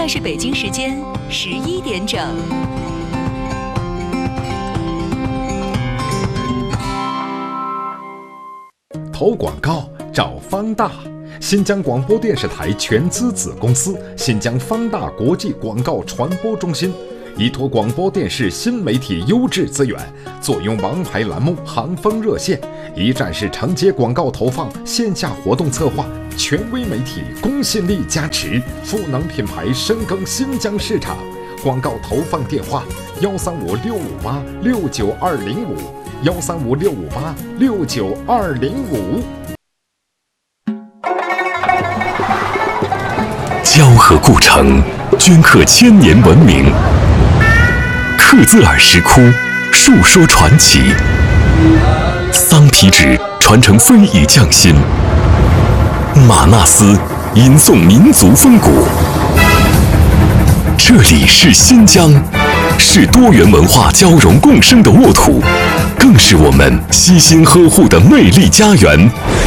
是北京时间11点整。 投广告找方大，新疆广播电视台全资子公司新疆方大国际广告传播中心，依托广播电视新媒体优质资源，坐拥王牌栏目行风热线，一站式承接广告投放、线下活动策划，权威媒体公信力加持，赋能品牌深耕新疆市场。广告投放电话：135-658-69205，135-658-69205。 交河故城，镌刻千年文明；克孜尔石窟，述说传奇；桑皮纸传承非遗匠心；玛纳斯吟诵民族风骨。这里是新疆，是多元文化交融共生的沃土，更是我们悉心呵护的魅力家园。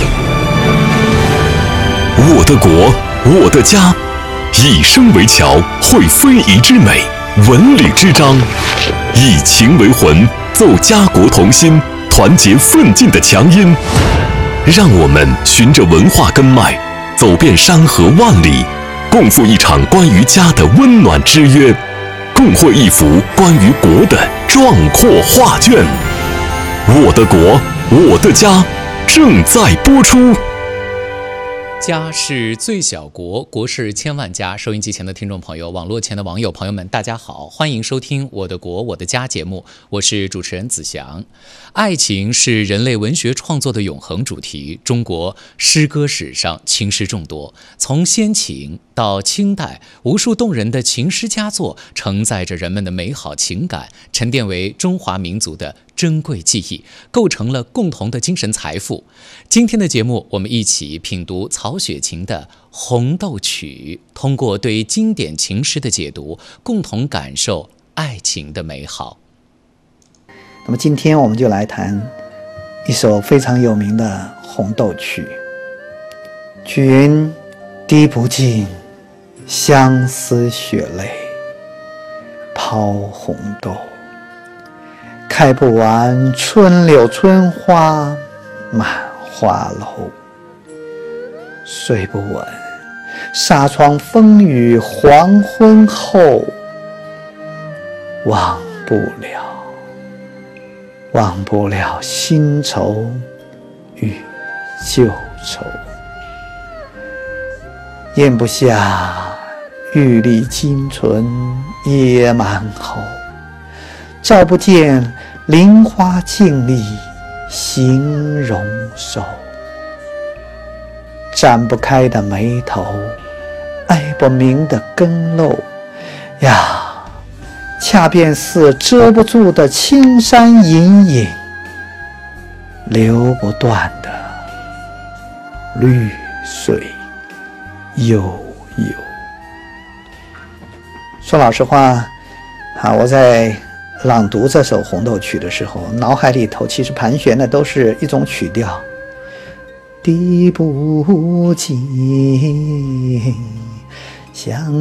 我的国，我的家，以声为桥，绘非遗之美，文旅之章，以情为魂，奏家国同心，团结奋进的强音。让我们循着文化根脉，走遍山河万里，共赴一场关于家的温暖之约，共绘一幅关于国的壮阔画卷。我的国，我的家，正在播出。 家是最小国，国是千万家。收音机前的听众朋友，网络前的网友朋友们，大家好，欢迎收听《我的国我的家》节目，我是主持人子祥。爱情是人类文学创作的永恒主题，中国诗歌史上情诗众多，从先秦到清代，无数动人的情诗佳作承载着人们的美好情感，沉淀为中华民族的珍贵记忆，构成了共同的精神财富。今天的节目，我们一起品读曹雪芹的《红豆曲》，通过对经典情诗的解读，共同感受爱情的美好。 那么今天我们就来谈一首非常有名的《红豆曲》。曲云：滴不尽相思血泪，抛红豆，开不完春柳春花满花楼。睡不稳纱窗风雨黄昏后，忘不了新愁与旧愁。咽不下玉粒金唇噎满口，照不见菱花镜里形容瘦。展不开的眉头，哀不明的更漏呀，恰便似遮不住的青山隐隐，流不断的绿水悠悠。说老实话我在朗读这首《红豆曲》的时候，脑海里头其实盘旋的都是一种曲调，滴不尽相